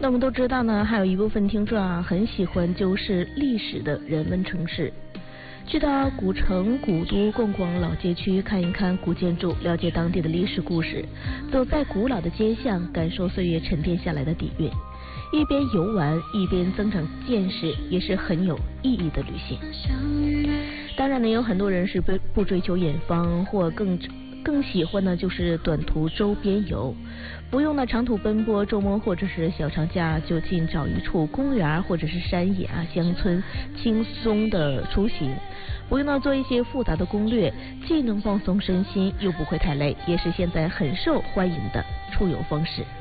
那我们都知道呢，还有一部分听众啊，很喜欢就是历史的人文城市，去到古城古都逛逛老街区，看一看古建筑，了解当地的历史故事，走在古老的街巷，感受岁月沉淀下来的底蕴，一边游玩一边增长见识，也是很有意义的旅行。当然呢，有很多人是不追求远方，或更喜欢呢就是短途周边游，不用呢长途奔波，周末或者是小长假就近找一处公园或者是山野啊乡村轻松的出行，不用呢做一些复杂的攻略，既能放松身心又不会太累，也是现在很受欢迎的出游方式。